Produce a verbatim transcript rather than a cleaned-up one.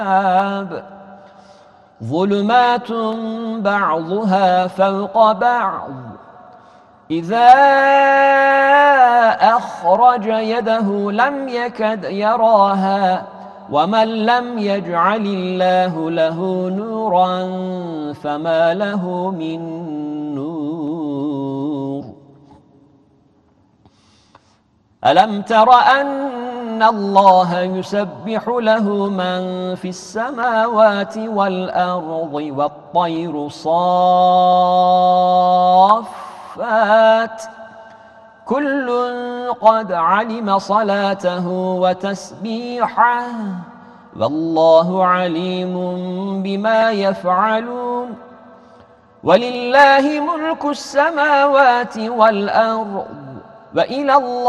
ظلمات بعضها فوق بعض إذا أخرج يده لم يكد يراها ومن لم يجعل الله له نورا فما له من نور. ألم تر أن الله يسبح له من في السماوات والأرض والطير صافات كل قد علم صلاته وتسبيحه والله عليم بما يفعلون. ولله ملك السماوات والأرض وإلى الله